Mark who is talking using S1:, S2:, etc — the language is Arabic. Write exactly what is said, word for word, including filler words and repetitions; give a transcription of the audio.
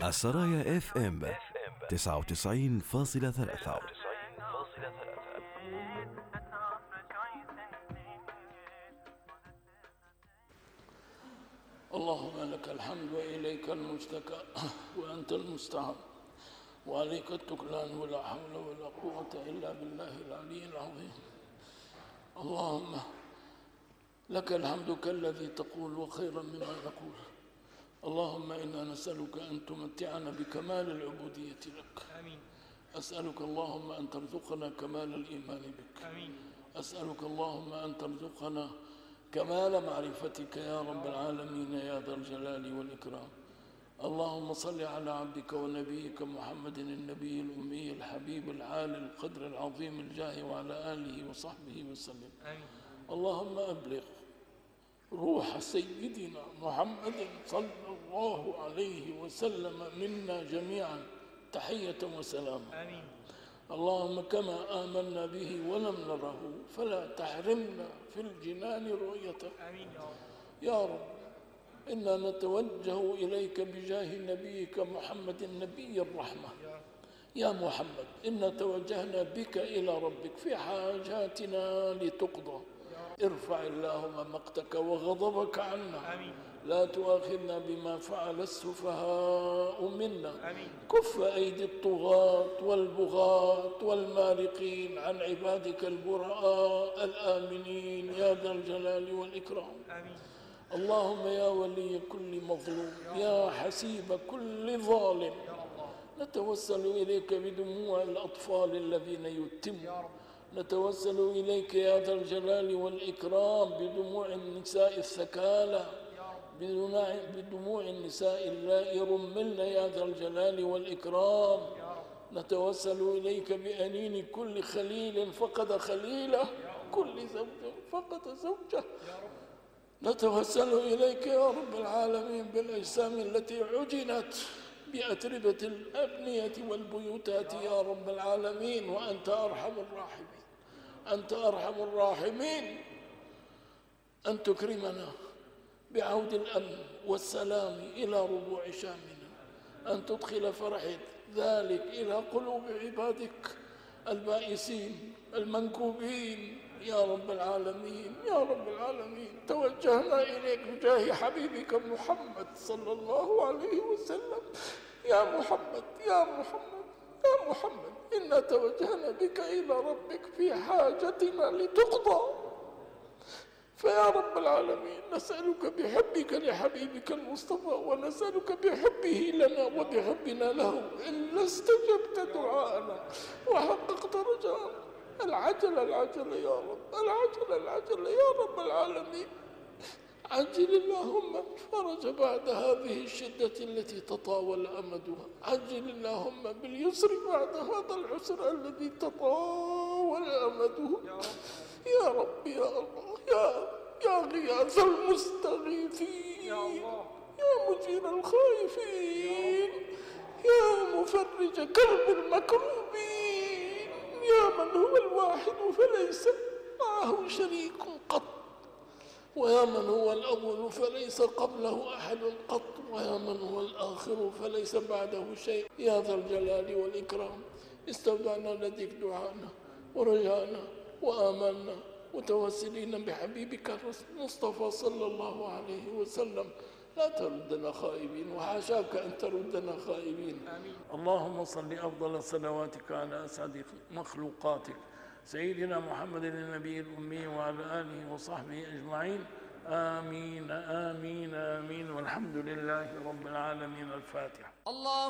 S1: السرايا اف ام تسعة وتسعين فاصلة ثلاثة.
S2: اللهم لك الحمد وإليك المشتكى وأنت المستعان وعليك التكلان ولا حول ولا قوة إلا بالله العلي العظيم. اللهم لك الحمد كالذي تقول وخيرا مما نقول. اللهم إنا نسألك أن تمتعنا بكمال العبودية لك.
S3: آمين.
S2: أسألك اللهم أن ترزقنا كمال الإيمان بك.
S3: آمين.
S2: أسألك اللهم أن ترزقنا كمال معرفتك يا رب العالمين يا ذا الجلال والإكرام. اللهم صل على عبدك ونبيك محمد النبي الأمي الحبيب العالي القدر العظيم الجاه وعلى آله وصحبه وسلم.
S3: آمين.
S2: اللهم أبلغ روح سيدنا محمد صلى الله عليه وسلم منا جميعا تحية وسلام.
S3: آمين.
S2: اللهم كما آمنا به ولم نره فلا تحرمنا في الجنان رؤيته.
S3: آمين يا رب.
S2: يا رب إنا نتوجه إليك بجاه نبيك محمد النبي الرحمة.
S3: يا رب.
S2: يا محمد إنا توجهنا بك إلى ربك في حاجاتنا لتقضى. ارفع اللهم مقتك وغضبك عنا.
S3: آمين.
S2: لا تؤاخذنا بما فعل السفهاء منا.
S3: آمين.
S2: كف أيدي الطغاة والبغاة والمارقين عن عبادك البراء الآمنين يا ذا الجلال والإكرام.
S3: آمين.
S2: اللهم يا ولي كل مظلوم يا حسيب كل ظالم
S3: يا الله.
S2: نتوسل إليك بدموع الأطفال الذين يتمون.
S3: يا رب.
S2: نتوسل إليك يا ذا الجلال والإكرام بدموع النساء الثكالى، بدموع النساء اللائي رملن يا ذا الجلال والإكرام. نتوسل إليك بأنين كل خليل فقد خليله، كل زوج فقد زوجه. نتوسل إليك يا رب العالمين بالأجسام التي عجنت بأتربة الأبنية والبيوتات يا رب العالمين وأنت أرحم الراحمين. أنت أرحم الراحمين. أن تكرمنا بعود الأمن والسلام إلى ربوع شامنا، أن تدخل فرح ذلك إلى قلوب عبادك البائسين المنكوبين يا رب العالمين. يا رب العالمين توجهنا إليك بجاه حبيبك محمد صلى الله عليه وسلم. يا محمد يا محمد يا محمد إنا توجهنا بك إلى ربك في حاجتنا لتقضى. فيا رب العالمين نسألك بحبك لحبيبك المصطفى ونسألك بحبه لنا وبحبنا له إن استجبت دعاءنا وحققت رجاءنا. العجل العجل يا رب، العجل العجل يا رب العالمين. عجل اللهم الفرج بعد هذه الشدة التي تطاول أمدها. عجل اللهم باليسر بعد هذا العسر الذي تطاول أمده. يا رب يا الله يا يا غياث المستغيثين،
S3: يا الله.
S2: يا مجير الخائفين، يا مفرج كرب المكروبين، يا من هو الواحد فليس معه شريك قط، ويا من هو الأول فليس قبله أحد قط، ويا من هو الآخر فليس بعده شيء يا ذا الجلال والإكرام. استودعنا لديك دعانا ورجعنا وآمنا متوسلين بحبيبك المصطفى صلى الله عليه وسلم. لا تردنا خائبين وحاشاك أن تردنا خائبين.
S3: آمين.
S2: اللهم صل أفضل صلواتك على أسعد مخلوقاتك سيدنا محمد النبي الأمي وعلى آله وصحبه أجمعين. آمين آمين آمين والحمد لله رب العالمين. الفاتحة.
S3: الله